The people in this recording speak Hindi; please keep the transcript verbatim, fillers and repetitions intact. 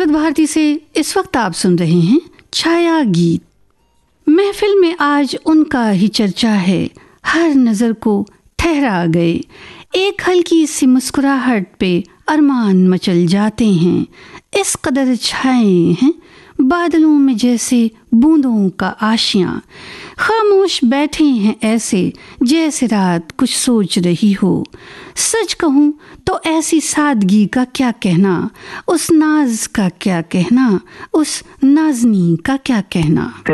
विविध भारती से इस वक्त आप सुन रहे हैं छाया गीत। महफिल में आज उनका ही चर्चा है, हर नजर को ठहरा गए। एक हल्की सी मुस्कुराहट पे अरमान मचल जाते हैं, इस कदर छाए हैं बादलों में जैसे बूंदों का आशियां। खामोश बैठे हैं ऐसे जैसे रात कुछ सोच रही हो। सच कहूँ तो ऐसी सादगी का क्या कहना, उस नाज का क्या कहना, उस नाजनी का क्या कहना।